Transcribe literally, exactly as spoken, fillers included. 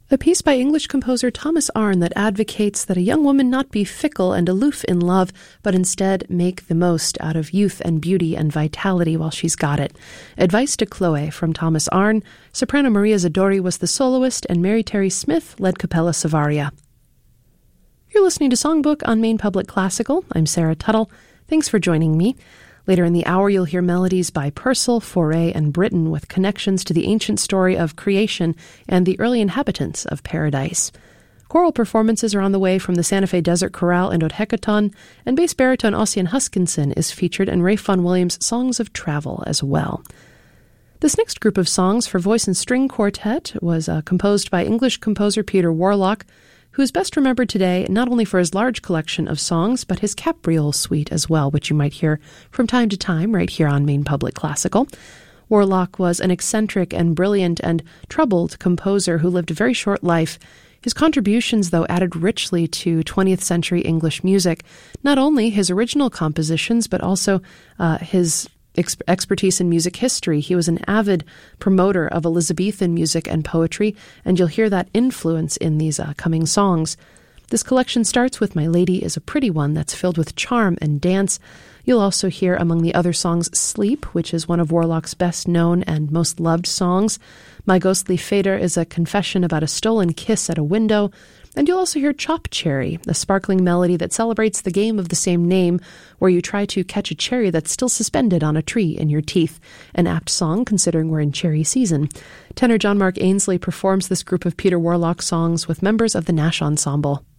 A piece by English composer Thomas Arne that advocates that a young woman not be fickle and aloof in love, but instead make the most out of youth and beauty and vitality while she's got it. Advice to Chloe from Thomas Arne. Soprano Maria Zadori was the soloist, and Mary Terry Smith led Capella Savaria. You're listening to Songbook on Maine Public Classical. I'm Sarah Tuttle. Thanks for joining me. Later in the hour, you'll hear melodies by Purcell, Fauré, and Britten with connections to the ancient story of creation and the early inhabitants of paradise. Choral performances are on the way from the Santa Fe Desert Chorale and Odhecaton, and bass baritone Ossian Huskinson is featured in Rafe Vaughan Williams' Songs of Travel as well. This next group of songs for voice and string quartet was uh, composed by English composer Peter Warlock, who is best remembered today not only for his large collection of songs, but his Capriole suite as well, which you might hear from time to time right here on Maine Public Classical. Warlock was an eccentric and brilliant and troubled composer who lived a very short life. His contributions, though, added richly to twentieth century English music, not only his original compositions, but also uh, his Ex- expertise in music history. He was an avid promoter of Elizabethan music and poetry, and you'll hear that influence in these uh, coming songs. This collection starts with My Lady is a Pretty One that's filled with charm and dance. You'll also hear among the other songs Sleep, which is one of Warlock's best known and most loved songs. My Ghostly Fader is a confession about a stolen kiss at a window. And you'll also hear Chop Cherry, a sparkling melody that celebrates the game of the same name, where you try to catch a cherry that's still suspended on a tree in your teeth. An apt song, considering we're in cherry season. Tenor John Mark Ainsley performs this group of Peter Warlock songs with members of the Nash Ensemble.